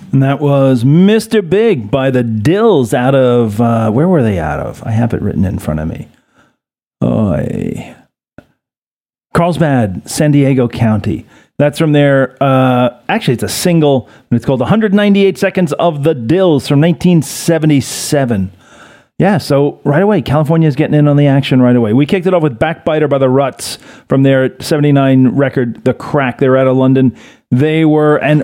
And that was Mr. Big by the Dills out of, where were they out of? I have it written in front of me. Carlsbad, San Diego County. That's from their, actually it's a single, and it's called 198 Seconds of the Dills from 1977. Yeah, so right away, California's getting in on the action right away. We kicked it off with Backbiter by the Ruts from their 79 record, The Crack. They were out of London. They started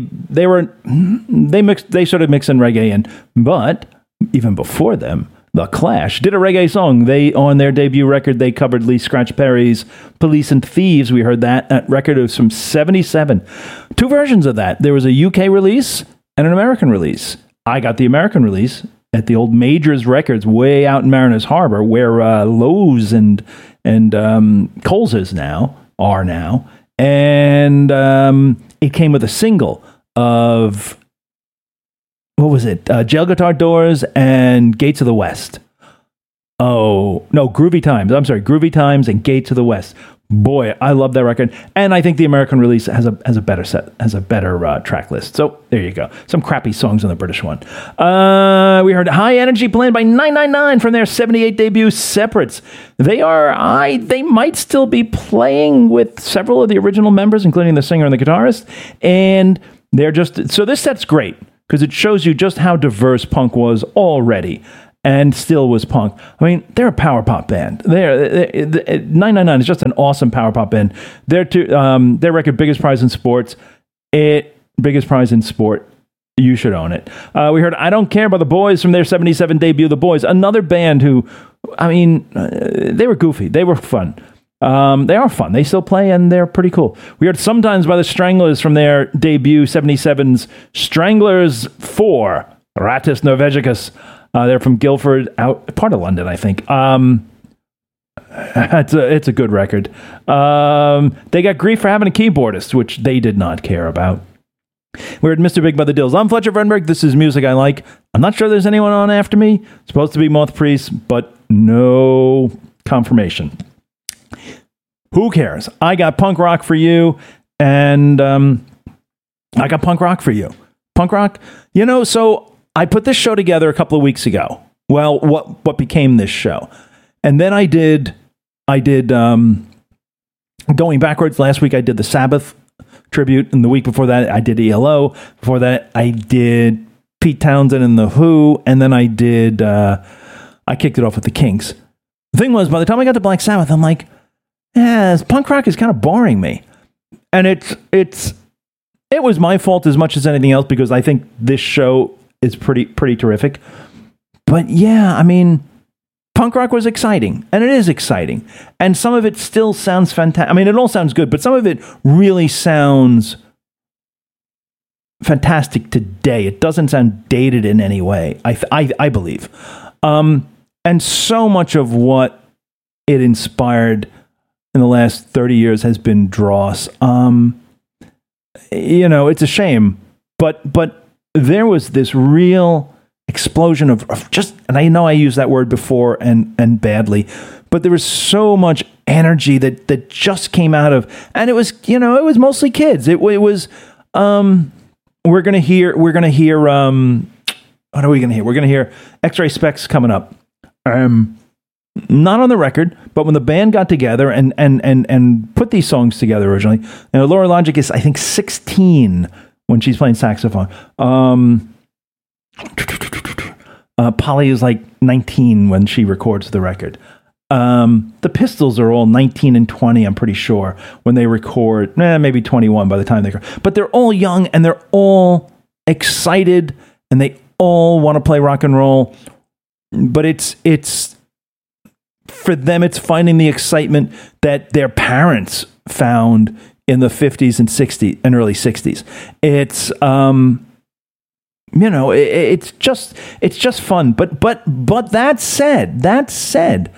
mixing reggae in. But even before them, The Clash did a reggae song. On their debut record, they covered Lee Scratch Perry's Police and Thieves. We heard that. That record was from 77. Two versions of that. There was a UK release and an American release. I got the American release at the old Majors Records way out in Mariners Harbor, where Lowe's and Kohl's are now. And it came with a single of, what was it? Jail Guitar Doors and Gates of the West. Oh, no, Groovy Times. I'm sorry, Groovy Times and Gates of the West. Boy, I love that record. And I think the American release has a better track list. So there you go. Some crappy songs on the British one. We heard High Energy playing by 999 from their 78 debut Separates. They might still be playing with several of the original members, including the singer and the guitarist. And so this set's great because it shows you just how diverse punk was already. And still was punk. I mean, they're a power pop band. 999 is just an awesome power pop band. Their record, Biggest Prize in Sport. You should own it. We heard I Don't Care by the Boys from their 77 debut, The Boys. Another band who, they were goofy. They were fun. They are fun. They still play, and they're pretty cool. We heard Sometimes by the Stranglers from their debut 77's Stranglers 4, Rattus Norvegicus. They're from Guildford, part of London, I think. It's a good record. They got grief for having a keyboardist, which they did not care about. We heard Mr. Big by the Dills. I'm Fletcher Vrenberg. This is Music I Like. I'm not sure there's anyone on after me. It's supposed to be Moth Priest, but no confirmation. Who cares? I got punk rock for you, and I got punk rock for you. Punk rock? So I put this show together a couple of weeks ago. Well, what became this show? And then I did going backwards. Last week I did the Sabbath tribute, and the week before that I did ELO. Before that I did Pete Townsend and the Who, and then I kicked it off with the Kinks. The thing was, by the time I got to Black Sabbath, I'm like, punk rock is kind of boring me. And it was my fault as much as anything else, because I think this show is pretty terrific. But yeah, punk rock was exciting, and it is exciting. And some of it still sounds fantastic. It all sounds good, but some of it really sounds fantastic today. It doesn't sound dated in any way, I believe. And so much of what it inspired in the last 30 years has been dross. It's a shame, but there was this real explosion of just, and I know I used that word before and badly, but there was so much energy that just came out of, and it was mostly kids. It was we're gonna hear what are we gonna hear? We're gonna hear X-Ray Specs coming up. Not on the record, but when the band got together and put these songs together originally, Laura Logic is, I think, 16 when she's playing saxophone. Polly is like 19 when she records the record. The Pistols are all 19 and 20, I'm pretty sure, when they record. Maybe 21 by the time they record. But they're all young, and they're all excited, and they all want to play rock and roll. But it's for them, it's finding the excitement that their parents found in the 50s and 60s and early 60s. It's it's just fun. But that said,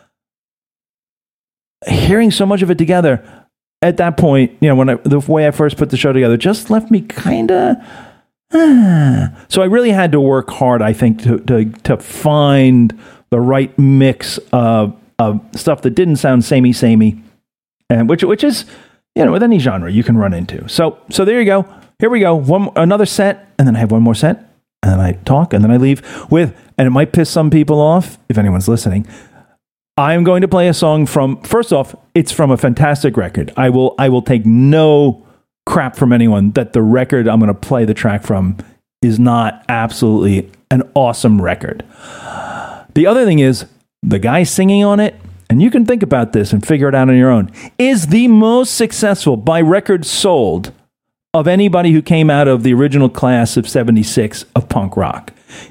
hearing so much of it together at that point, the way I first put the show together just left me kind of. So I really had to work hard, I think, to find the right mix of stuff that didn't sound samey, and which is, with any genre you can run into. So there you go. here we go. Another set, and then I have one more set, and then I talk, and then I leave with, and it might piss some people off, if anyone's listening. I'm going to play a song from, first off, it's from a fantastic record. I will take no crap from anyone that the record I'm going to play the track from is not absolutely an awesome record. The other thing is, the guy singing on it, and you can think about this and figure it out on your own, is the most successful by records sold of anybody who came out of the original class of 76 of punk rock.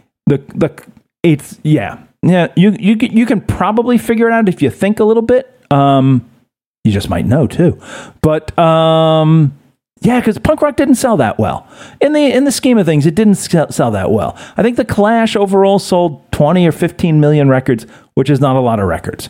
You can probably figure it out if you think a little bit. You just might know too. But because punk rock didn't sell that well. In the scheme of things, it didn't sell that well. I think the Clash overall sold 20 or 15 million records, which is not a lot of records.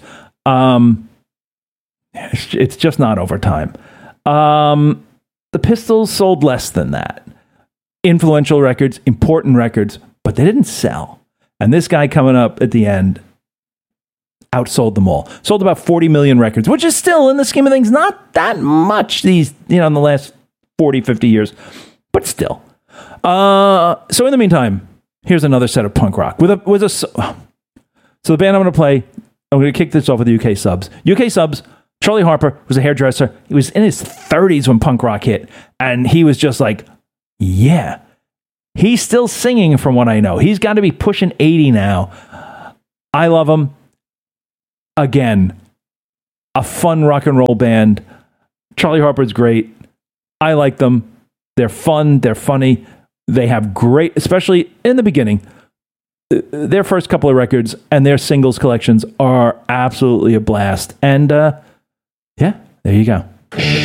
It's just not over time. The Pistols sold less than that. Influential records, important records, but they didn't sell. And this guy coming up at the end outsold them all. Sold about 40 million records, which is still, in the scheme of things, not that much in the last 40, 50 years, but still. So in the meantime, here's another set of punk rock. So the band I'm going to play, I'm going to kick this off with the UK Subs. UK Subs, Charlie Harper was a hairdresser. He was in his 30s when punk rock hit, and he was just like, yeah. He's still singing from what I know. He's got to be pushing 80 now. I love him. Again, a fun rock and roll band. Charlie Harper's great. I like them. They're fun. They're funny. They have great, especially in the beginning, their first couple of records and their singles collections are absolutely a blast. And there you go.